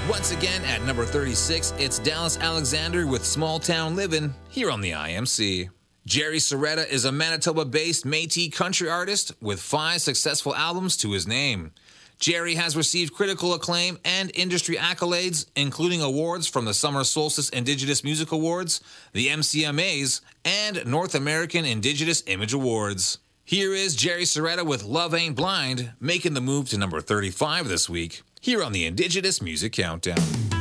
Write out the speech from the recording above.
Once again, at number 36, it's Dallas Alexander with Small Town Livin' here on the IMC. Jerry Serreta is a Manitoba-based Métis country artist with 5 successful albums to his name. Jerry has received critical acclaim and industry accolades, including awards from the Summer Solstice Indigenous Music Awards, the MCMAs, and North American Indigenous Image Awards. Here is Jerry Serreta with Love Ain't Blind, making the move to number 35 this week, here on the Indigenous Music Countdown.